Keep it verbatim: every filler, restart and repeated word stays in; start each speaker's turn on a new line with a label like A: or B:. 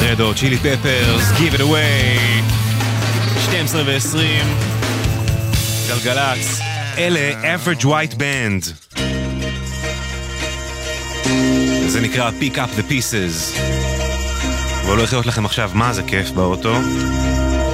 A: רד הוט צ'ילי פפרס, Give it away, שתים עשרה ועשרים, גלגלצ, אלה Average White Band. זה נקרא Pick Up the Pieces. והוא לא יכולת לכם עכשיו מה זה כיף באוטו.